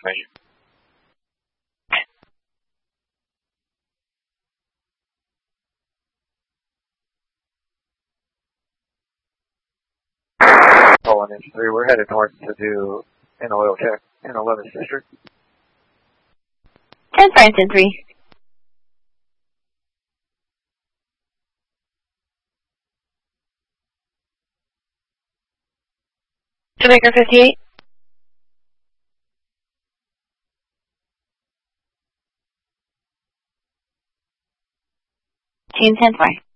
confirmation. Poland Engine 3, we're headed north to do an oil check in 11th District. 10 Franklin 3. Jamaica 58. Team 10 4.